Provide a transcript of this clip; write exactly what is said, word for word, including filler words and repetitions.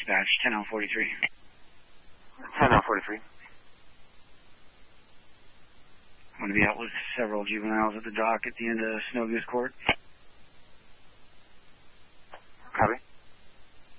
dispatch, ten L forty-three. ten L forty-three. I'm going to be out with several juveniles at the dock at the end of Snow Goose Court. Copy.